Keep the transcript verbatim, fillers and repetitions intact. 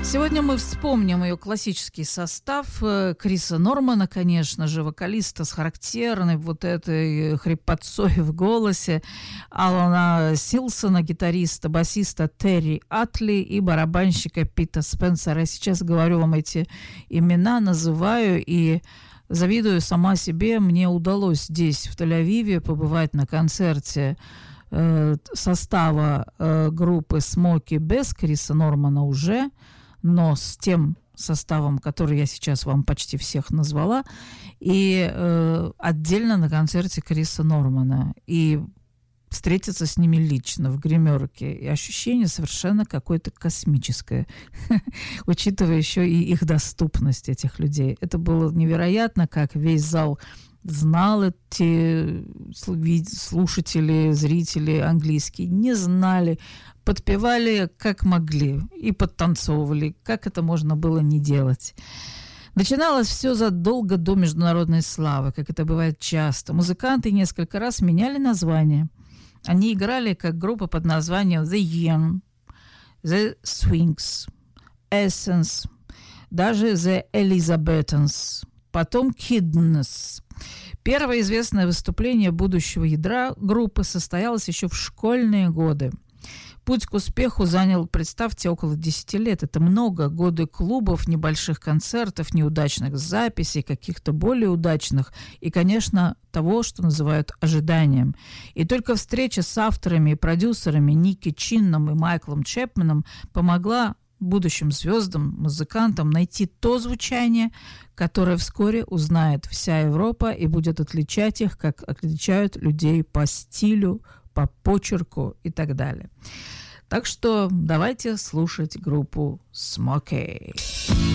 Сегодня мы вспомним ее классический состав. Криса Нормана, конечно же, вокалиста с характерной вот этой хрипотцой в голосе, Алана Силсона, гитариста, басиста Терри Атли и барабанщика Пита Спенсера. Я сейчас говорю вам эти имена, называю и завидую сама себе. Мне удалось здесь, в Тель-Авиве, побывать на концерте э, состава э, группы Смоки без Криса Нормана уже, но с тем составом, который я сейчас вам почти всех назвала, и э, отдельно на концерте Криса Нормана. И встретиться с ними лично в гримерке. И ощущение совершенно какое-то космическое, учитывая еще и их доступность, этих людей. Это было невероятно, как весь зал знал эти слушатели, зрители английские, не знали, подпевали как могли и подтанцовывали, как это можно было не делать. Начиналось все задолго до международной славы, как это бывает часто. Музыканты несколько раз меняли название. Они играли как группа под названием The Young, The Swings, Essence, даже The Elizabethans, потом Kidneys. Первое известное выступление будущего ядра группы состоялось еще в школьные годы. Путь к успеху занял, представьте, около десяти лет. Это много. Годы клубов, небольших концертов, неудачных записей, каких-то более удачных. И, конечно, того, что называют ожиданием. И только встреча с авторами и продюсерами Ники Чинном и Майклом Чепменом помогла будущим звездам, музыкантам найти то звучание, которое вскоре узнает вся Европа и будет отличать их, как отличают людей по стилю, по почерку и так далее. Так что давайте слушать группу Смоки.